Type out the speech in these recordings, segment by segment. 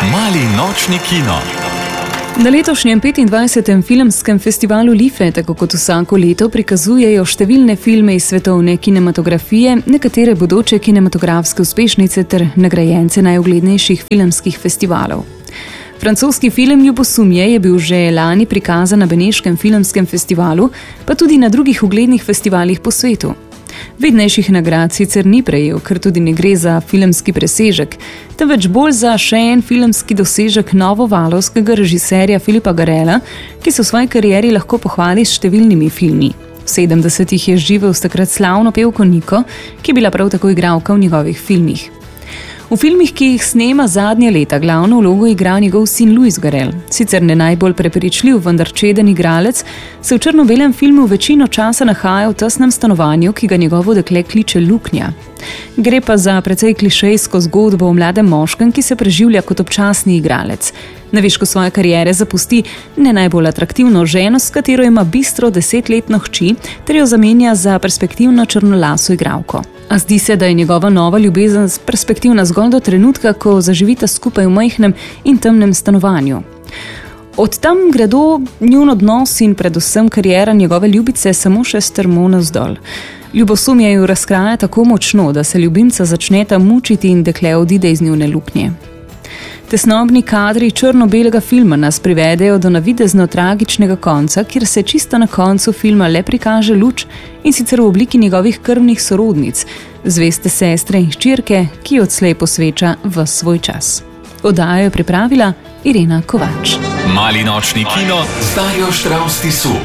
Mali nočni kino. Na letošnjem 25. filmskem festivalu Life, tako kot vsako leto, prikazujejo številne filme iz svetovne kinematografije, nekatere bodoče kinematografske uspešnice ter nagrajence najuglednejših filmskih festivalov. Francoski film Ljubosumje je bil že lani prikazan na Beneškem filmskem festivalu, pa tudi na drugih uglednih festivalih po svetu. Vidnejših nagrad sicer ni prejel, ker tudi ne gre za filmski presežek, temveč bolj za še en filmski dosežek novovalovskega režiserja Philippa Garrela, ki se v svoji karieri lahko pohvali s številnimi filmi. V 70-ih je živel s takrat slavno pevko Niko, ki je bila prav tako igralka v njegovih filmih. V filmih, ki jih snema zadnje leta, glavno vlogo igra njegov sin Louis Garrel. Sicer ne najbolj prepričljiv, vendar čeden igralec, se v črno-belem filmu večino časa nahaja v tesnem stanovanju, ki ga njegovo dekle kliče Luknja. Gre pa za precej klišejsko zgodbo o mladem moškem, ki se preživlja kot občasni igralec. Na višku svoje kariere zapusti ne najbolj atraktivno ženo, s katero ima bistro 10-letno hči, ter jo zamenja za perspektivno črnolaso igralko. A zdi se, da je njegova nova ljubezen perspektivna zgolj do trenutka, ko zaživita skupaj v majhnem in temnem stanovanju. Od tam gredo njun odnos in predvsem kariera njegove ljubice samo še strmo navzdol. Ljubosumje ju razkraja tako močno, da se ljubimca začneta mučiti in dekle odide iz njune luknje. Tesnobni kadri črno-belega filma nas privedejo do navidezno tragičnega konca, kjer se čisto na koncu filma le prikaže luč, in sicer v obliki njegovih krvnih sorodnic, zveste sestre in hčerke, ki odslej posveča ves svoj čas. Oddajo je pripravila Irena Kovač. Mali nočni kino z Darjo Štravs-Tisu.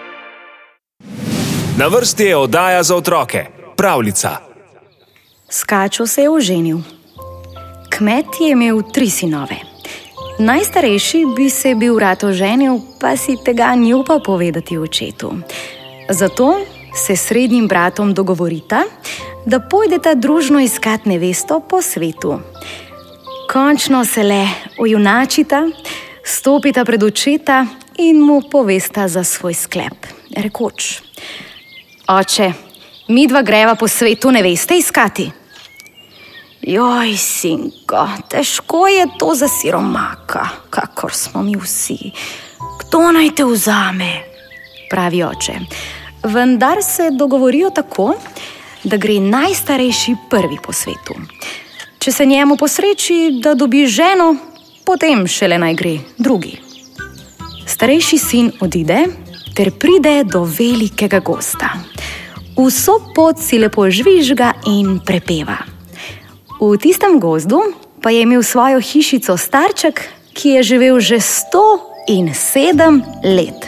Na vrsti je oddaja za otroke, pravljica. Skačo se je oženil. Kmet je imel 3 sinove. Najstarejši bi se bil rad oženil, pa si tega ni upal povedati očetu. Zato se s srednjim bratom dogovorita, da pojdeta družno iskat nevesto po svetu. Končno se le ojunačita, stopita pred očeta in mu povesta za svoj sklep, rekoč: Oče, midva greva po svetu neveste iskati. Joj, sinko, težko je to za siromaka, kakor smo mi vsi. Kdo naj te vzame? Pravi oče. Vendar se dogovorijo tako, da gre najstarejši prvi po svetu. Če se njemu posreči, da dobi ženo, potem šele naj gre drugi. Starejši sin odide ter pride do velikega gozda. Vso pot si lepo žvižga in prepeva. V tistem gozdu pa je imel svojo hišico starček, ki je živel že 107 let.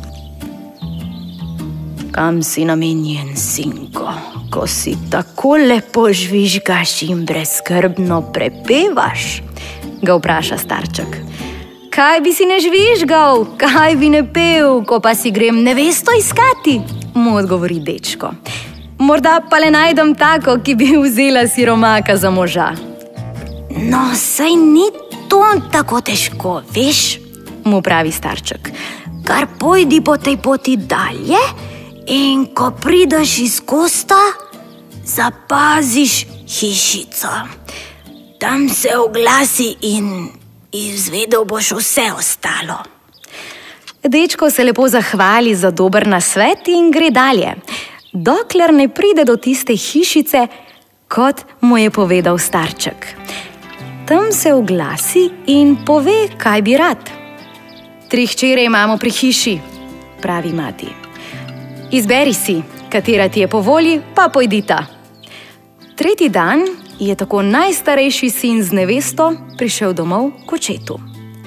Kam si namenjen, sinko, ko si tako lepo žvižgaš in brezskrbno prepevaš? Ga vpraša starček. Kaj bi si ne žvižgal, kaj bi ne pel, ko pa si grem nevesto iskati? Mu odgovori dečko. Morda pa le najdem tako, ki bi vzela siromaka za moža. No, saj ni to tako težko, veš? Mu pravi starček. Kar pojdi po tej poti dalje in ko prideš iz gozda, zapaziš hišico. Tam se oglasi in izvedel boš vse ostalo. Dečko se lepo zahvali za dober nasvet in gre dalje, dokler ne pride do tiste hišice, kot mu je povedal starček. Tam se oglasi in pove, kaj bi rad. 3 hčere imamo pri hiši, pravi mati. Izberi si, katera ti je po volji, pa pojdita. 3. dan je tako najstarejši sin z nevesto prišel domov k očetu.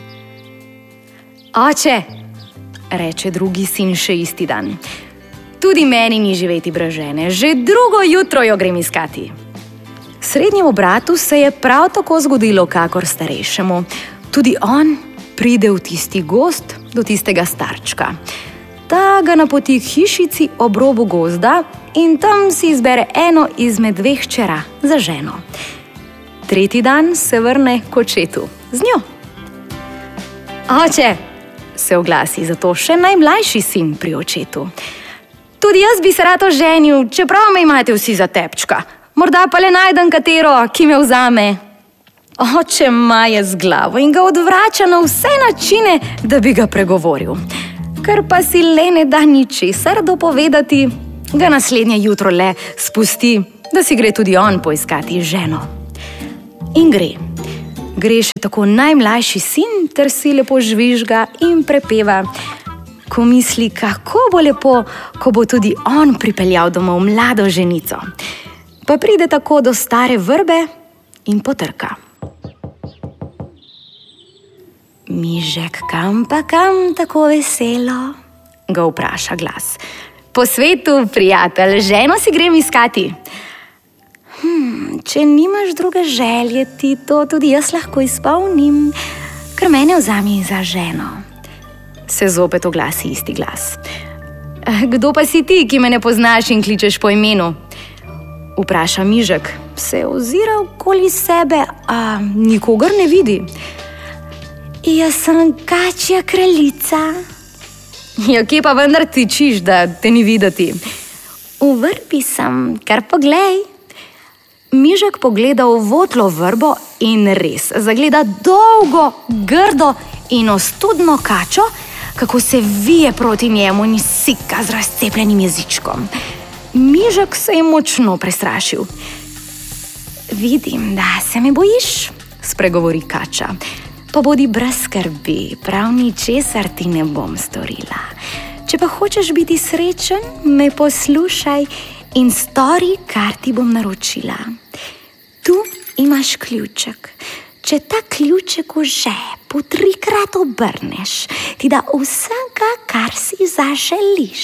Oče, reče drugi sin še isti dan, tudi meni ni živeti brez žene, že drugo jutro jo grem iskati. Srednjemu bratu se je prav tako zgodilo, kakor starejšemu. Tudi on pride v tisti gozd do tistega starčka. Ta ga napoti k hišici ob robu gozda in tam si izbere eno izmed 2 hčera za ženo. 3. dan se vrne k očetu z njo. Oče, se oglasi zato še najmlajši sin pri očetu. Tudi jaz bi se rad oženil, čeprav me imate vsi za tepčka. Morda pa le najdem katero, ki me vzame. Oče maje z glavo in ga odvrača na vse načine, da bi ga pregovoril. Ker pa si le ne da ničesar dopovedati, ga naslednje jutro le spusti, da si gre tudi on poiskati ženo. In gre še tako najmlajši sin, ter si lepo žvižga in prepeva, ko misli, kako bo lepo, ko bo tudi on pripeljal domov mlado ženico. Pa pride tako do stare vrbe in potrka. Mižek, kam tako veselo? Ga vpraša glas. Po svetu, prijatelj, ženo si grem iskati. Če nimaš druge želje, ti to tudi jaz lahko izpolnim, ker mene vzami za ženo. Se zopet oglasi isti glas. Kdo pa si ti, ki me ne poznaš in kličeš po imenu? Vpraša Mižek, se ozira okoli sebe, a nikogar ne vidi. Jaz sem kačja kraljica. Ja, kje pa vendar tičiš, da te ni videti? V vrbi sem, kar poglej. Mižek pogleda v votlo vrbo in res zagleda dolgo, grdo in ostudno kačo, kako se vije proti njemu in sika z razcepljenim jezičkom. Mižek se je močno prestrašil. Vidim, da se me bojiš, spregovori kača. Pa bodi brez skrbi, prav ničesar ti ne bom storila. Če pa hočeš biti srečen, me poslušaj in stori, kar ti bom naročila. Tu imaš ključek. Če ta ključek v žepu 3-krat obrneš, ti da vsega, kar si zaželiš.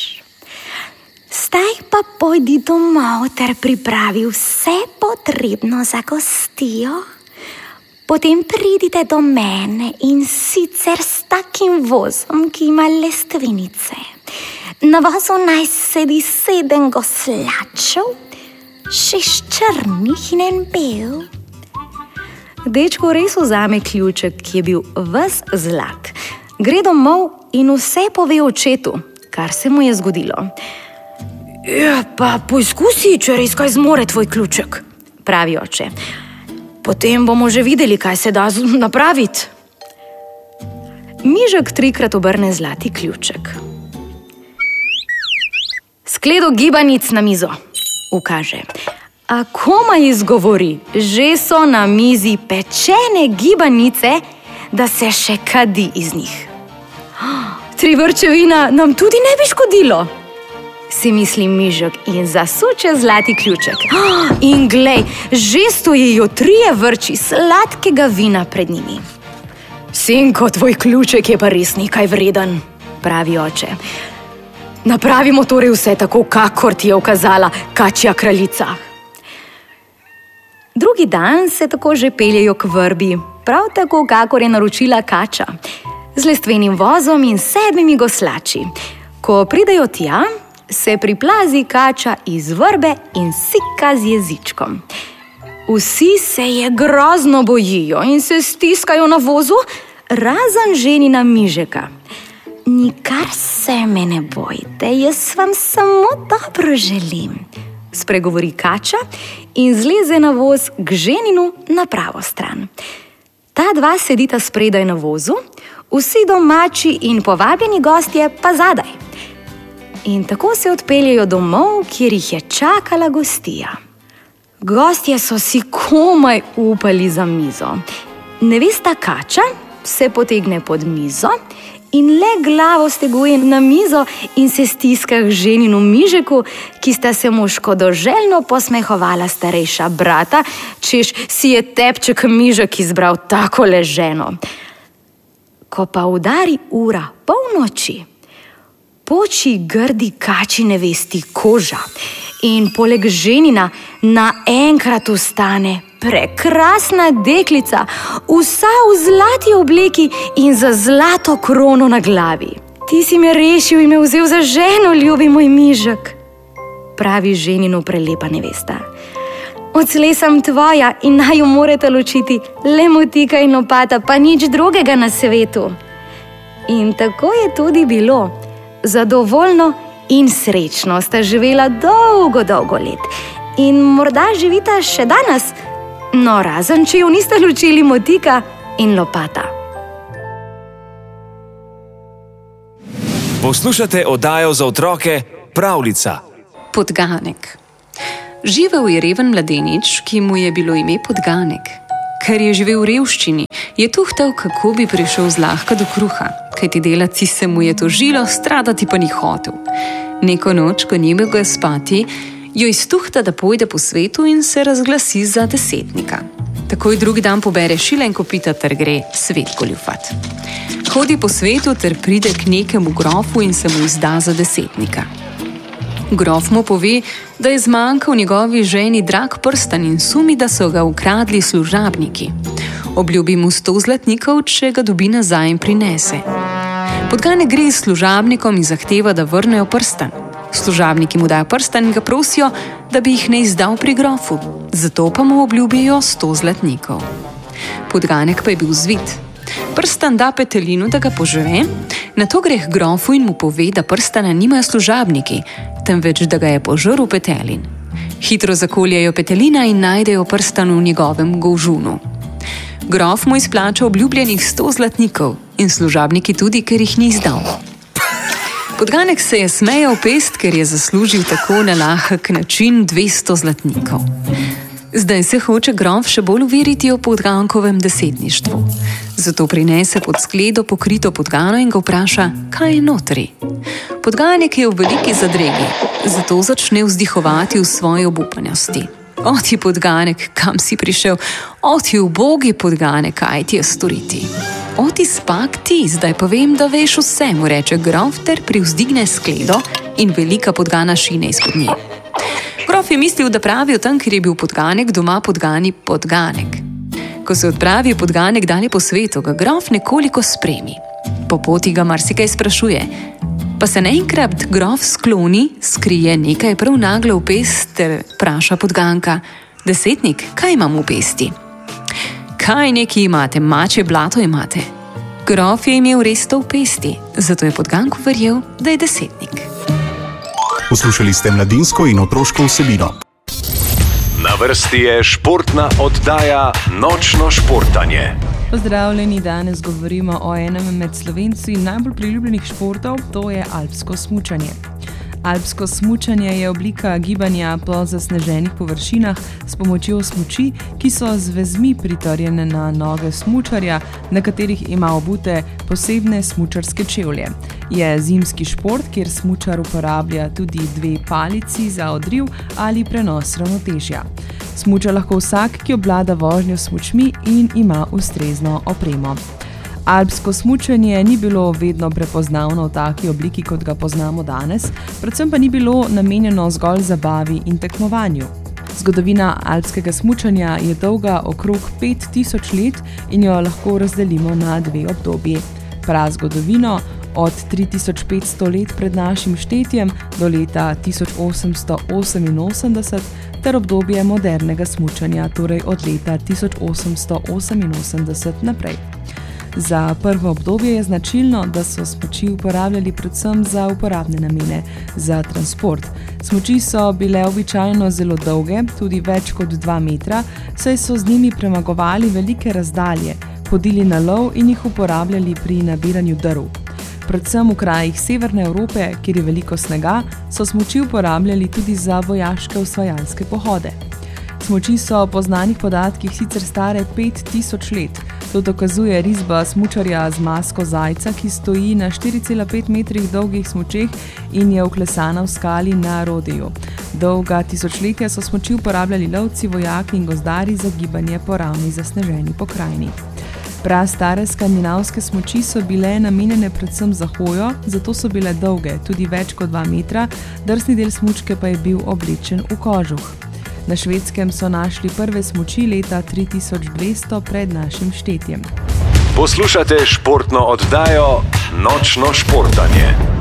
Zdaj pa pojdi domov ter pripravi vse potrebno za gostijo. Potem pridite do mene in sicer s takim vozom, ki ima lestvinice. Na vozu naj sedi 7 goslačev, 6 črnih in 1 bel. Dečko res vzame ključek, ki je bil ves zlat. Gre domov in vse pove očetu, kar se mu je zgodilo. Ja, pa poizkusi, če res kaj zmore tvoj ključek, pravi oče. Potem bomo že videli, kaj se da napraviti. Mižek 3-krat obrne zlati ključek. Skledo gibanic na mizo, ukaže. A komaj izgovori, že so na mizi pečene gibanice, da se še kadi iz njih. 3 vrče vina nam tudi ne bi škodilo, si misli Mižek in zasuče zlati ključek. In glej, že stojijo 3 vrči sladkega vina pred njimi. Sinko, tvoj ključek je pa res nekaj vreden, pravi oče. Napravimo torej vse tako, kakor ti je ukazala kačja kraljica. Drugi dan se tako že peljejo k vrbi, prav tako, kakor je naročila kača, z lestvenim vozom in 7 goslači. Ko pridejo tja, se priplazi kača iz vrbe in sika z jezičkom. Vsi se je grozno bojijo in se stiskajo na vozu, razen ženina Mižeka. Nikar se me ne bojte, jaz vam samo dobro želim, spregovori kača in zleze na voz k ženinu na pravo stran. Ta 2 sedita spredaj na vozu, vsi domači in povabljeni gostje pa zadaj. In tako se odpeljejo domov, kjer jih je čakala gostija. Gostje so si komaj upali za mizo. Nevesta kača se potegne pod mizo in le glavo steguje na mizo in se stiska k ženinu Mižeku, ki sta se mu škodoželjno posmehovala starejša brata, češ si je tepček Mižek izbral takole ženo. Ko pa udari ura polnoči, poči grdi kači nevesti koža in poleg ženina naenkrat vstane prekrasna deklica, vsa v zlati obleki in za zlato krono na glavi. Ti si me rešil in me vzel za ženo, ljubi moj Mižek, pravi ženinu prelepa nevesta. Odslej sem tvoja in naj jo morate ločiti le motika in lopata, pa nič drugega na svetu. In tako je tudi bilo. Zadovoljno in srečno sta živela dolgo, dolgo let. In morda živita še danes, No, razen če jo niste ločili motika in lopata. Poslušate oddajo za otroke Pravljica. Podganek. Živel je reven mladenič, ki mu je bilo ime Podganek. Ker je živel v revščini, je tuhtal, kako bi prišel zlahka do kruha, kajti delati se mu je tožilo, stradati pa ni hotel. Neko noč, ko ni mogel spati, jo iztuhta, da pojde po svetu in se razglasi za desetnika. Takoj drugi dan pobere šila in kopita ter gre svet goljufat. Hodi po svetu ter pride k nekemu grofu in se mu izda za desetnika. Grof mu pove, da je zmanjkal njegovi ženi drag prstan in sumi, da so ga ukradli služabniki. Obljubi mu 100 zlatnikov, če ga dobi nazaj in prinese. Podganek gre s služabnikom in zahteva, da vrnejo prstan. Služabniki mu dajo prstan in ga prosijo, da bi jih ne izdal pri grofu, zato pa mu obljubijo 100 zlatnikov. Podganek pa je bil zvit. Prstan da petelinu, da ga požre, nato gre k grofu in mu pove, da prstana nimajo služabniki, temveč da ga je požrl petelin. Hitro zakoljejo petelina in najdejo prstan v njegovem golžunu. Grof mu izplača obljubljenih 100 zlatnikov in služabniki tudi, ker jih ni izdal. Podganek se je smejal pest, ker je zaslužil tako na lahek način 200 zlatnikov. Zdaj se hoče grof še bolj uveriti o Podgankovem desetništvu. Zato prinese pod skledo pokrito podgano in ga vpraša, kaj je notri. Podganek je v veliki zadregi, zato začne vzdihovati v svoji obupanjosti. O ti Podganek, kam si prišel? O ti ubogi Podganek, kaj ti je storiti? O ti spak ti, zdaj pa vem, da veš vse, mu reče grof ter privzdigne skledo in velika podgana šine izpod nje. Grof je mislil, da pravijo tam, ker je bil Podganek doma podgani Podganek. Ko se odpravi Podganek dalje po svetu, ga grof nekoliko spremi. Po poti ga marsikaj sprašuje. Pa se naenkrat grof skloni, skrije nekaj prav naglo v pest ter vpraša Podganka: Desetnik, kaj imam v pesti? Kaj neki imate, mačje blato imate? Grof je imel res to v pesti, zato je Podganku verjel, da je desetnik. Poslušali ste mladinsko in otroško vsebino. Na vrsti je športna oddaja Nočno športanje. Pozdravljeni, danes govorimo o enem med Slovenci najbolj priljubljenih športov, to je alpsko smučanje. Alpsko smučanje je oblika gibanja po zasneženih površinah s pomočjo smuči, ki so z vezmi pritrjene na noge smučarja, na katerih ima obute posebne smučarske čevlje. Je zimski šport, kjer smučar uporablja tudi 2 palici za odriv ali prenos ravnotežja. Smuča lahko vsak, ki obvlada vožnjo s smučmi in ima ustrezno opremo. Alpsko smučanje ni bilo vedno prepoznavno v taki obliki, kot ga poznamo danes, predvsem pa ni bilo namenjeno zgolj zabavi in tekmovanju. Zgodovina alpskega smučanja je dolga okrog 5000 let in jo lahko razdelimo na 2 obdobji. Prazgodovino od 3500 let pred našim štetjem do leta 1888 ter obdobje modernega smučanja, torej od leta 1888 naprej. Za prvo obdobje je značilno, da so smuči uporabljali predvsem za uporabne namene, za transport. Smuči so bile običajno zelo dolge, tudi več kot 2 metra, saj so z njimi premagovali velike razdalje, hodili na lov in jih uporabljali pri nabiranju drv. Predvsem v krajih severne Evrope, kjer je veliko snega, so smuči uporabljali tudi za vojaške osvajalske pohode. Smuči so po znanih podatkih sicer stare 5000 let. To dokazuje risba smučarja z masko zajca, ki stoji na 4,5 metrih dolgih smučeh in je vklesana v skali na Rodiju. Dolga tisočletja so smuči uporabljali lovci, vojaki in gozdarji za gibanje po ravni zasneženi pokrajini. Prastare skandinavske smuči so bile namenjene predvsem za hojo, zato so bile dolge, tudi več kot 2 metra, drsni del smučke pa je bil oblečen v kožuh. Na Švedskem so našli prve smuči leta 3200 pred našim štetjem. Poslušate športno oddajo Nočno športanje.